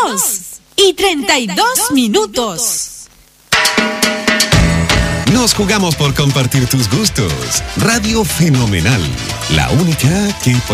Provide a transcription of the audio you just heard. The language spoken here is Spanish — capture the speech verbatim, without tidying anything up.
dos y treinta y dos minutos. Nos jugamos por compartir tus gustos. Radio Fenomenal, la única que